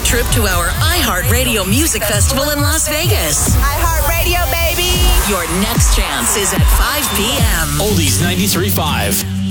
trip to our iHeartRadio Music Festival in Las Vegas. iHeartRadio, baby! Your next chance is at 5 p.m. Oldies 93.5.